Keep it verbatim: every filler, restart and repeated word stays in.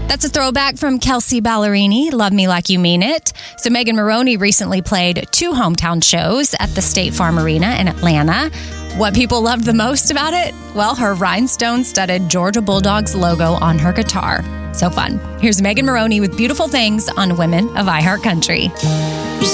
That's a throwback from Kelsea Ballerini, Love Me Like You Mean It. So Megan Moroney recently played two hometown shows at the State Farm Arena in Atlanta. What people loved the most about it? Well, her rhinestone-studded Georgia Bulldogs logo on her guitar. So fun. Here's Megan Moroney with Beautiful Things on Women of iHeartCountry.